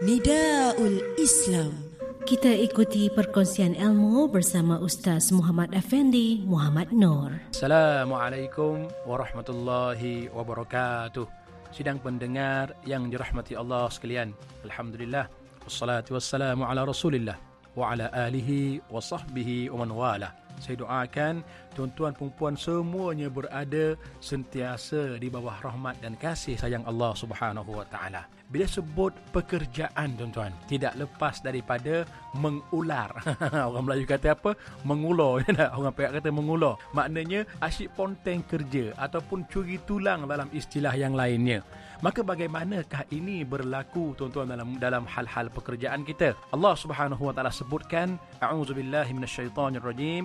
Nidaul Islam. Kita ikuti perkongsian ilmu bersama Ustaz Muhammad Effendi Muhammad Noor. Assalamualaikum warahmatullahi wabarakatuh. Sidang pendengar yang dirahmati Allah sekalian. Alhamdulillah. Wassalatu wassalamu ala Rasulillah wa ala alihi wa sahbihi wa man wala. Saya doakan tuan-tuan perempuan semuanya berada sentiasa di bawah rahmat dan kasih sayang Allah Subhanahu wa taala. Bila sebut pekerjaan tuan-tuan, tidak lepas daripada mengular. Orang Melayu kata apa? Mengulur. Orang Perak kata mengulur. Maknanya asyik ponteng kerja ataupun curi tulang dalam istilah yang lainnya. Maka bagaimanakah ini berlaku tuan-tuan dalam hal-hal pekerjaan kita? Allah Subhanahu wa taala sebutkan, a'udzubillahi minasyaitonirrajim.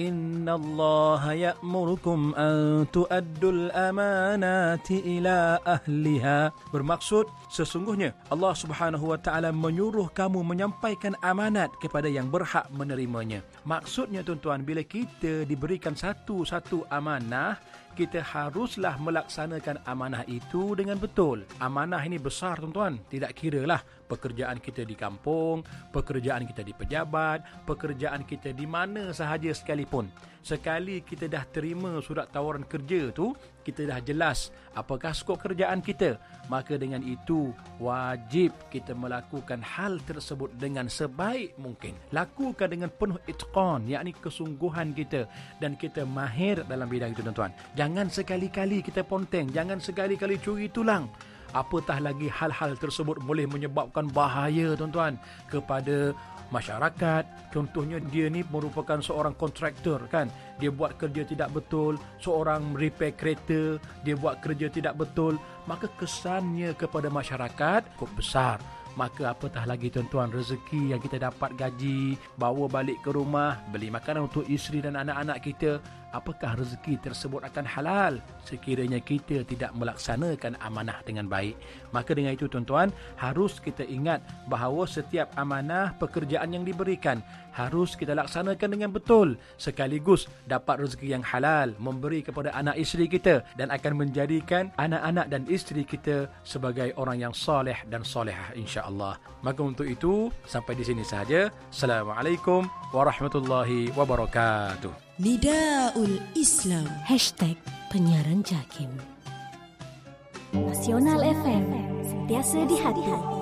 Innallaha ya'murukum an tu'addul amanati ila ahliha. Bermaksud sesungguhnya Allah Subhanahu wa taala menyuruh kamu menyampaikan amanat kepada yang berhak menerimanya. Maksudnya tuan-tuan, bila kita diberikan satu amanah, kita haruslah melaksanakan amanah itu dengan betul. Amanah ini besar tuan-tuan. Tidak kiralah pekerjaan kita di kampung, pekerjaan kita di pejabat, pekerjaan kita di mana sahaja sekalipun. Sekali kita dah terima surat tawaran kerja tu, kita dah jelas apakah skop kerjaan kita. Maka dengan itu wajib kita melakukan hal tersebut dengan sebaik mungkin. Lakukan dengan penuh itqan, yakni kesungguhan kita, dan kita mahir dalam bidang itu tuan-tuan. Jangan sekali-kali kita ponteng, jangan sekali-kali curi tulang. Apatah lagi hal-hal tersebut boleh menyebabkan bahaya tuan-tuan kepada masyarakat. Contohnya dia ni merupakan seorang kontraktor kan, dia buat kerja tidak betul. Seorang repair kereta, dia buat kerja tidak betul, maka kesannya kepada masyarakat cukup besar. Maka apatah lagi tuan-tuan, rezeki yang kita dapat, gaji, bawa balik ke rumah, beli makanan untuk isteri dan anak-anak kita, apakah rezeki tersebut akan halal sekiranya kita tidak melaksanakan amanah dengan baik? Maka dengan itu tuan-tuan, harus kita ingat bahawa setiap amanah pekerjaan yang diberikan harus kita laksanakan dengan betul, sekaligus dapat rezeki yang halal, memberi kepada anak isteri kita, dan akan menjadikan anak-anak dan isteri kita sebagai orang yang soleh dan solehah insya-Allah. Maka untuk itu sampai di sini sahaja. Assalamualaikum warahmatullahi wabarakatuh. Nidaul Islam. #Penyiaran Jakim. Nasional FM, sentiasa di hati.